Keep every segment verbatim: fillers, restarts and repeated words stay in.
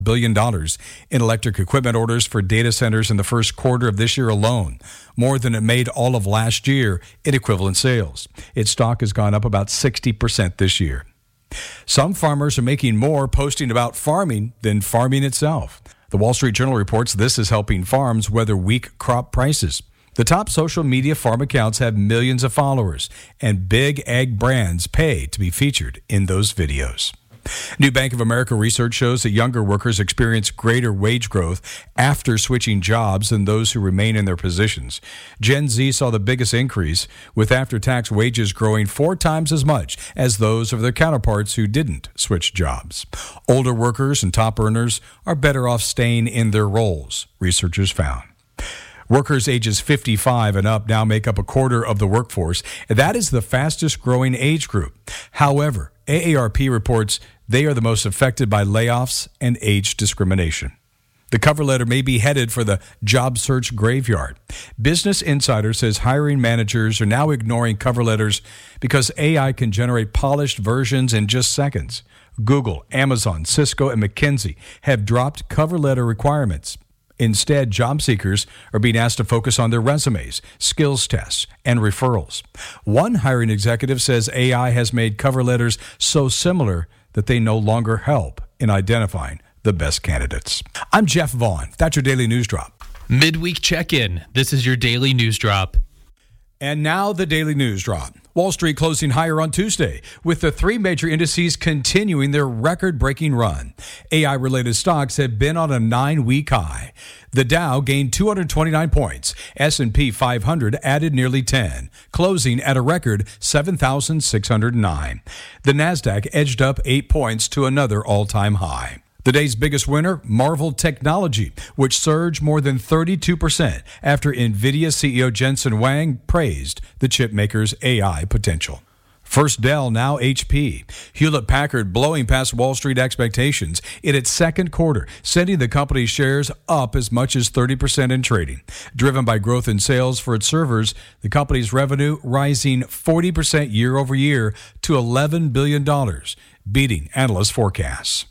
billion dollars in electric equipment orders for data centers in the first quarter of this year alone, more than it made all of last year in equivalent sales. Its stock has gone up about sixty percent this year. Some farmers are making more posting about farming than farming itself. The Wall Street Journal reports this is helping farms weather weak crop prices. The top social media farm accounts have millions of followers, and big ag brands pay to be featured in those videos. New Bank of America research shows that younger workers experience greater wage growth after switching jobs than those who remain in their positions. Gen Z saw the biggest increase, with after-tax wages growing four times as much as those of their counterparts who didn't switch jobs. Older workers and top earners are better off staying in their roles, researchers found. Workers ages fifty-five and up now make up a quarter of the workforce, and that is the fastest growing age group. However, A A R P reports they are the most affected by layoffs and age discrimination. The cover letter may be headed for the job search graveyard. Business Insider says hiring managers are now ignoring cover letters because A I can generate polished versions in just seconds. Google, Amazon, Cisco, and McKinsey have dropped cover letter requirements. Instead, job seekers are being asked to focus on their resumes, skills tests, and referrals. One hiring executive says A I has made cover letters so similar that they no longer help in identifying the best candidates. I'm Jeff Vaughn. That's your Daily News Drop. Midweek check-in. This is your Daily News Drop. And now the Daily News Drop. Wall Street closing higher on Tuesday, with the three major indices continuing their record-breaking run. A I-related stocks have been on a nine-week high. The Dow gained two hundred twenty-nine points. S and P five hundred added nearly ten, closing at a record seven thousand six hundred nine. The Nasdaq edged up eight points to another all-time high. The day's biggest winner, Marvell Technology, which surged more than thirty-two percent after NVIDIA C E O Jensen Huang praised the chipmaker's A I potential. First Dell, now H P. Hewlett-Packard blowing past Wall Street expectations in its second quarter, sending the company's shares up as much as thirty percent in trading. Driven by growth in sales for its servers, the company's revenue rising forty percent year over year to eleven billion dollars, beating analyst forecasts.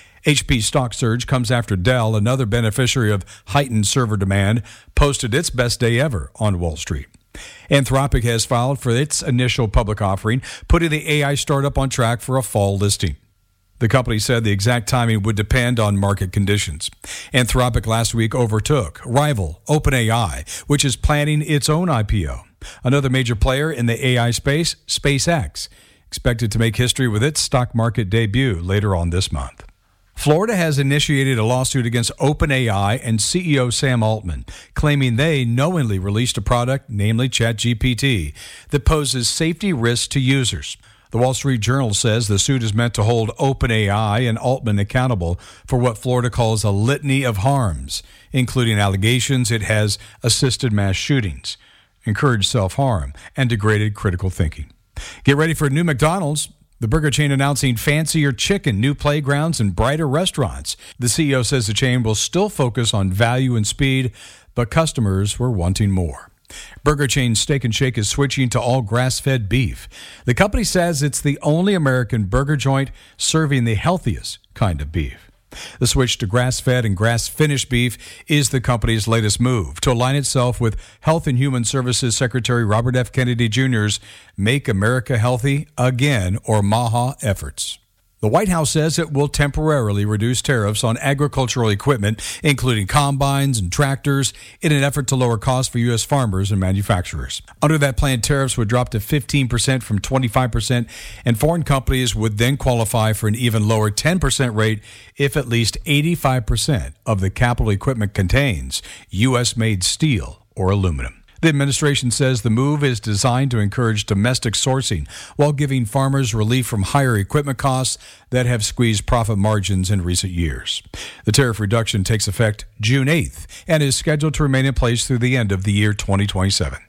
H P stock surge comes after Dell, another beneficiary of heightened server demand, posted its best day ever on Wall Street. Anthropic has filed for its initial public offering, putting the A I startup on track for a fall listing. The company said the exact timing would depend on market conditions. Anthropic last week overtook rival OpenAI, which is planning its own I P O. Another major player in the A I space, SpaceX, expected to make history with its stock market debut later on this month. Florida has initiated a lawsuit against OpenAI and C E O Sam Altman, claiming they knowingly released a product, namely ChatGPT, that poses safety risks to users. The Wall Street Journal says the suit is meant to hold OpenAI and Altman accountable for what Florida calls a litany of harms, including allegations it has assisted mass shootings, encouraged self-harm, and degraded critical thinking. Get ready for a new McDonald's. The burger chain announcing fancier chicken, new playgrounds, and brighter restaurants. The C E O says the chain will still focus on value and speed, but customers were wanting more. Burger chain Steak and Shake is switching to all grass-fed beef. The company says it's the only American burger joint serving the healthiest kind of beef. The switch to grass-fed and grass-finished beef is the company's latest move to align itself with Health and Human Services Secretary Robert F. Kennedy Junior's Make America Healthy Again, or MAHA, efforts. The White House says it will temporarily reduce tariffs on agricultural equipment, including combines and tractors, in an effort to lower costs for U S farmers and manufacturers. Under that plan, tariffs would drop to fifteen percent from twenty-five percent, and foreign companies would then qualify for an even lower ten percent rate if at least eighty-five percent of the capital equipment contains U S-made steel or aluminum. The administration says the move is designed to encourage domestic sourcing while giving farmers relief from higher equipment costs that have squeezed profit margins in recent years. The tariff reduction takes effect June eighth and is scheduled to remain in place through the end of the year twenty twenty-seven.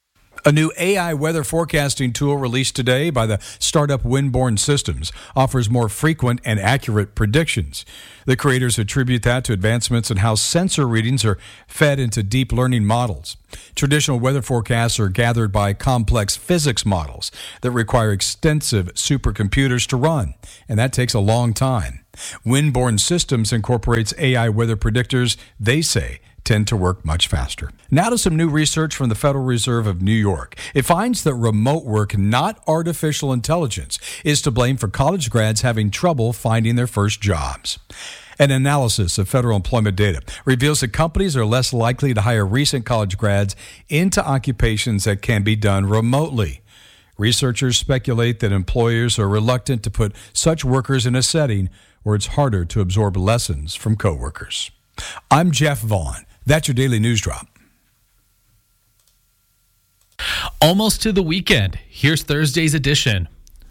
A new A I weather forecasting tool released today by the startup Windborne Systems offers more frequent and accurate predictions. The creators attribute that to advancements in how sensor readings are fed into deep learning models. Traditional weather forecasts are gathered by complex physics models that require extensive supercomputers to run, and that takes a long time. Windborne Systems incorporates A I weather predictors, they say, tend to work much faster. Now to some new research from the Federal Reserve of New York. It finds that remote work, not artificial intelligence, is to blame for college grads having trouble finding their first jobs. An analysis of federal employment data reveals that companies are less likely to hire recent college grads into occupations that can be done remotely. Researchers speculate that employers are reluctant to put such workers in a setting where it's harder to absorb lessons from coworkers. I'm Jeff Vaughn. That's your Daily News Drop. Almost to the weekend. Here's Thursday's edition.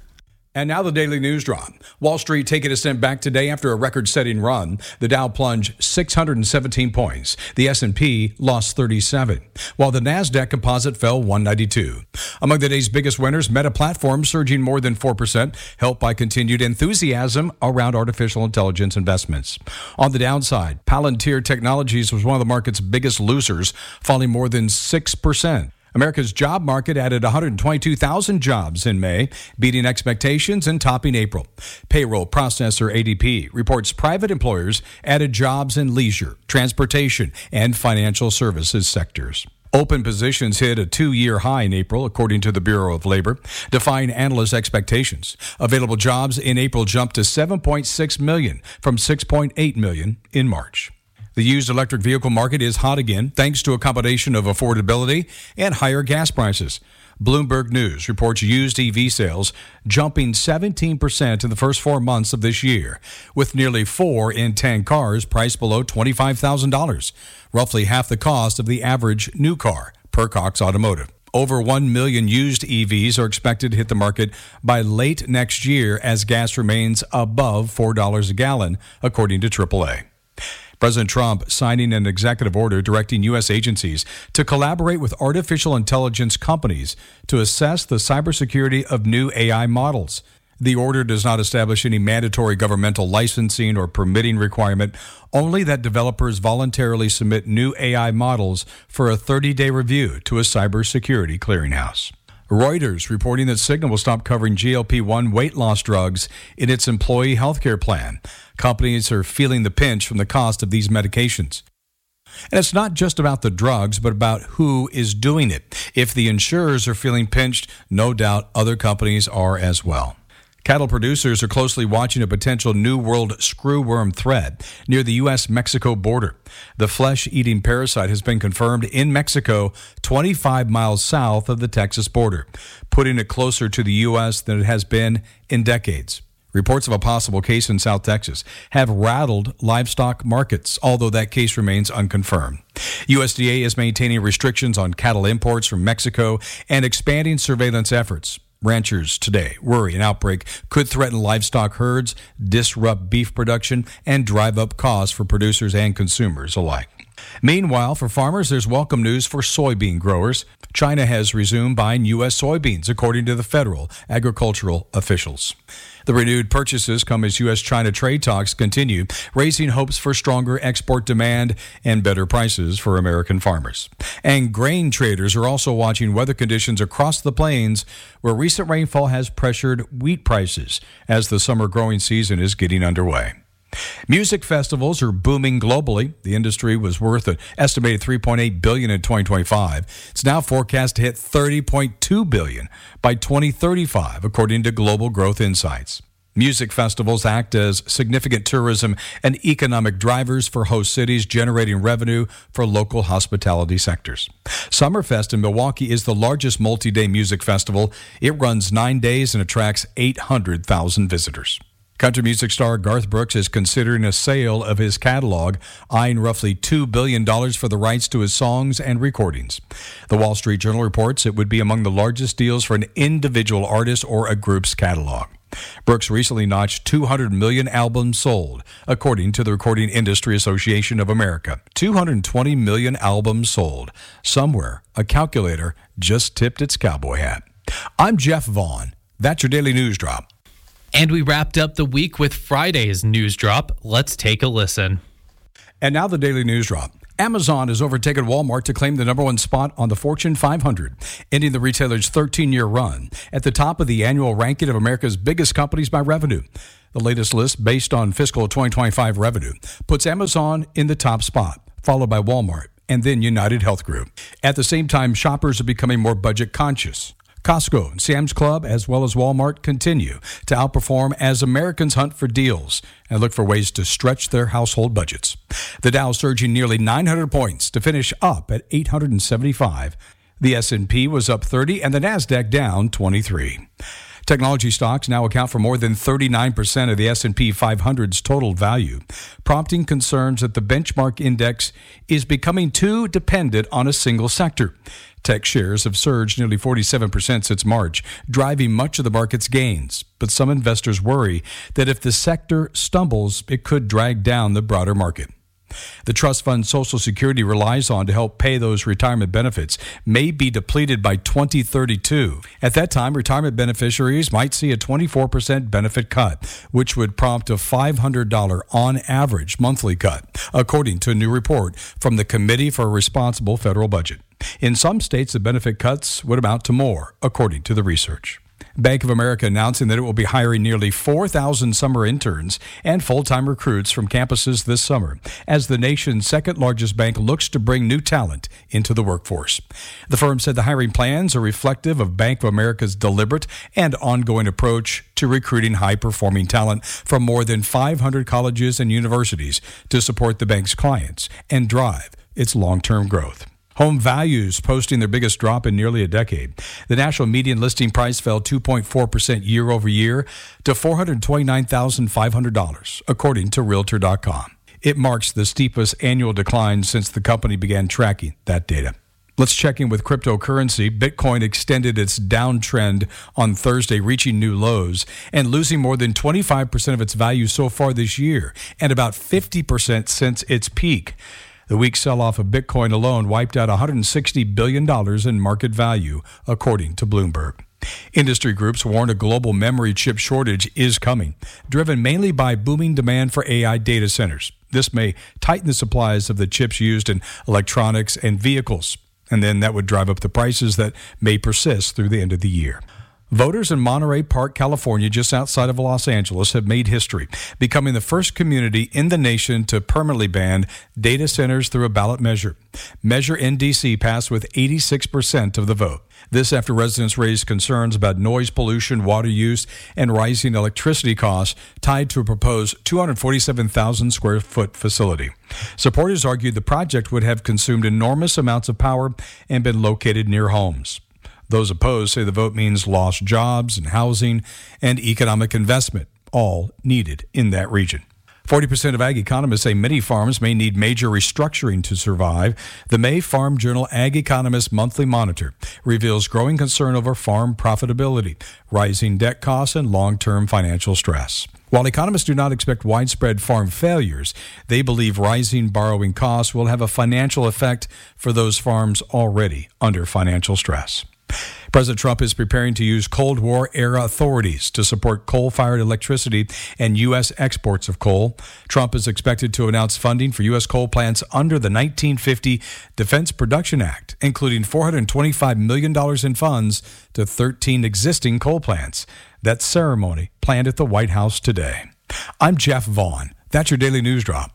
And now the Daily News Drop. Wall Street taking a step back today after a record-setting run. The Dow plunged six hundred seventeen points. The S and P lost thirty-seven, while the NASDAQ composite fell one ninety-two. Among the day's biggest winners, Meta Platforms surging more than four percent, helped by continued enthusiasm around artificial intelligence investments. On the downside, Palantir Technologies was one of the market's biggest losers, falling more than six percent. America's job market added one hundred twenty-two thousand jobs in May, beating expectations and topping April. Payroll processor A D P reports private employers added jobs in leisure, transportation, and financial services sectors. Open positions hit a two-year high in April, according to the Bureau of Labor, defying analyst expectations. Available jobs in April jumped to seven point six million from six point eight million in March. The used electric vehicle market is hot again, thanks to a combination of affordability and higher gas prices. Bloomberg News reports used E V sales jumping seventeen percent in the first four months of this year, with nearly four in ten cars priced below twenty-five thousand dollars, roughly half the cost of the average new car, per Cox Automotive. Over one million used E Vs are expected to hit the market by late next year as gas remains above four dollars a gallon, according to triple A. President Trump signing an executive order directing U S agencies to collaborate with artificial intelligence companies to assess the cybersecurity of new A I models. The order does not establish any mandatory governmental licensing or permitting requirement, only that developers voluntarily submit new A I models for a thirty-day review to a cybersecurity clearinghouse. Reuters reporting that Cigna will stop covering G L P one weight loss drugs in its employee health care plan. Companies are feeling the pinch from the cost of these medications. And it's not just about the drugs, but about who is doing it. If the insurers are feeling pinched, no doubt other companies are as well. Cattle producers are closely watching a potential New World screwworm threat near the U S Mexico border. The flesh-eating parasite has been confirmed in Mexico, twenty-five miles south of the Texas border, putting it closer to the U S than it has been in decades. Reports of a possible case in South Texas have rattled livestock markets, although that case remains unconfirmed. U S D A is maintaining restrictions on cattle imports from Mexico and expanding surveillance efforts. Ranchers today worry an outbreak could threaten livestock herds, disrupt beef production, and drive up costs for producers and consumers alike. Meanwhile, for farmers, there's welcome news for soybean growers. China has resumed buying U S soybeans, according to the federal agricultural officials. The renewed purchases come as U S-China trade talks continue, raising hopes for stronger export demand and better prices for American farmers. And grain traders are also watching weather conditions across the plains, where recent rainfall has pressured wheat prices as the summer growing season is getting underway. Music festivals are booming globally. The industry was worth an estimated three point eight billion dollars in twenty twenty-five. It's now forecast to hit thirty point two billion dollars by twenty thirty-five, according to Global Growth Insights. Music festivals act as significant tourism and economic drivers for host cities, generating revenue for local hospitality sectors. Summerfest in Milwaukee is the largest multi-day music festival. It runs nine days and attracts eight hundred thousand visitors. Country music star Garth Brooks is considering a sale of his catalog, eyeing roughly two billion dollars for the rights to his songs and recordings. The Wall Street Journal reports it would be among the largest deals for an individual artist or a group's catalog. Brooks recently notched two hundred million albums sold, according to the Recording Industry Association of America. two hundred twenty million albums sold. Somewhere, a calculator just tipped its cowboy hat. I'm Jeff Vaughn. That's your Daily News Drop. And we wrapped up the week with Friday's News Drop. Let's take a listen. And now the Daily News Drop. Amazon has overtaken Walmart to claim the number one spot on the Fortune five hundred, ending the retailer's thirteen-year run at the top of the annual ranking of America's biggest companies by revenue. The latest list, based on fiscal twenty twenty-five revenue, puts Amazon in the top spot, followed by Walmart and then United Health Group. At the same time, shoppers are becoming more budget conscious. Costco and Sam's Club, as well as Walmart, continue to outperform as Americans hunt for deals and look for ways to stretch their household budgets. The Dow surging nearly nine hundred points to finish up at eight hundred seventy-five. The S and P was up thirty and the NASDAQ down twenty-three. Technology stocks now account for more than thirty-nine percent of the S and P five hundred's total value, prompting concerns that the benchmark index is becoming too dependent on a single sector. Tech shares have surged nearly forty-seven percent since March, driving much of the market's gains. But some investors worry that if the sector stumbles, it could drag down the broader market. The trust fund Social Security relies on to help pay those retirement benefits may be depleted by twenty thirty-two. At that time, retirement beneficiaries might see a twenty-four percent benefit cut, which would prompt a five hundred dollars on average monthly cut, according to a new report from the Committee for a Responsible Federal Budget. In some states, the benefit cuts would amount to more, according to the research. Bank of America announcing that it will be hiring nearly four thousand summer interns and full-time recruits from campuses this summer as the nation's second-largest bank looks to bring new talent into the workforce. The firm said the hiring plans are reflective of Bank of America's deliberate and ongoing approach to recruiting high-performing talent from more than five hundred colleges and universities to support the bank's clients and drive its long-term growth. Home values posting their biggest drop in nearly a decade. The national median listing price fell two point four percent year over year to four hundred twenty-nine thousand five hundred dollars, according to Realtor dot com. It marks the steepest annual decline since the company began tracking that data. Let's check in with cryptocurrency. Bitcoin extended its downtrend on Thursday, reaching new lows and losing more than twenty-five percent of its value so far this year and about fifty percent since its peak. The weak sell-off of Bitcoin alone wiped out one hundred sixty billion dollars in market value, according to Bloomberg. Industry groups warn a global memory chip shortage is coming, driven mainly by booming demand for A I data centers. This may tighten the supplies of the chips used in electronics and vehicles, and then that would drive up the prices that may persist through the end of the year. Voters in Monterey Park, California, just outside of Los Angeles, have made history, becoming the first community in the nation to permanently ban data centers through a ballot measure. Measure N D C passed with eighty-six percent of the vote. This after residents raised concerns about noise pollution, water use, and rising electricity costs tied to a proposed two hundred forty-seven thousand square foot facility. Supporters argued the project would have consumed enormous amounts of power and been located near homes. Those opposed say the vote means lost jobs and housing and economic investment, all needed in that region. forty percent of ag economists say many farms may need major restructuring to survive. The May Farm Journal Ag Economist Monthly Monitor reveals growing concern over farm profitability, rising debt costs, and long-term financial stress. While economists do not expect widespread farm failures, they believe rising borrowing costs will have a financial effect for those farms already under financial stress. President Trump is preparing to use Cold War-era authorities to support coal-fired electricity and U S exports of coal. Trump is expected to announce funding for U S coal plants under the nineteen fifty Defense Production Act, including four hundred twenty-five million dollars in funds to thirteen existing coal plants. That ceremony planned at the White House today. I'm Jeff Vaughn. That's your Daily News Drop.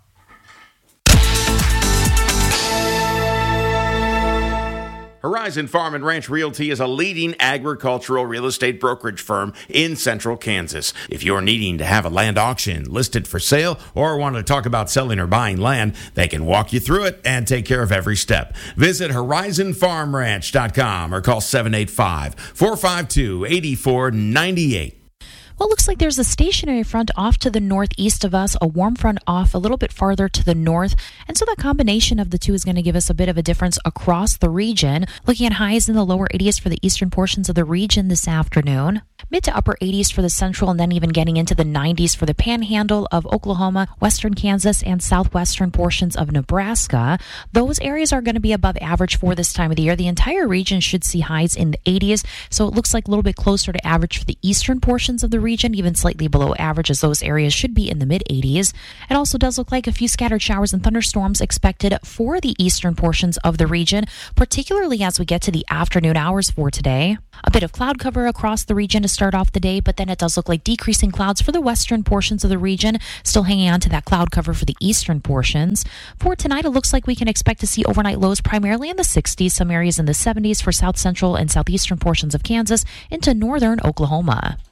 Horizon Farm and Ranch Realty is a leading agricultural real estate brokerage firm in central Kansas. If you're needing to have a land auction listed for sale or want to talk about selling or buying land, they can walk you through it and take care of every step. Visit horizon farm ranch dot com or call seven eight five, four five two, eight four nine eight. Well, it looks like there's a stationary front off to the northeast of us, a warm front off a little bit farther to the north. And so the combination of the two is going to give us a bit of a difference across the region. Looking at highs in the lower eighties for the eastern portions of the region this afternoon. Mid to upper eighties for the central, and then even getting into the nineties for the panhandle of Oklahoma, western Kansas, and southwestern portions of Nebraska. Those areas are going to be above average for this time of the year. The entire region should see highs in the eighties, so it looks like a little bit closer to average for the eastern portions of the region. region, even slightly below average, as those areas should be in the mid eighties. It also does look like a few scattered showers and thunderstorms expected for the eastern portions of the region, particularly as we get to the afternoon hours for today. A bit of cloud cover across the region to start off the day, but then it does look like decreasing clouds for the western portions of the region, still hanging on to that cloud cover for the eastern portions. For tonight, it looks like we can expect to see overnight lows primarily in the sixties, some areas in the seventies for south central and southeastern portions of Kansas into northern Oklahoma.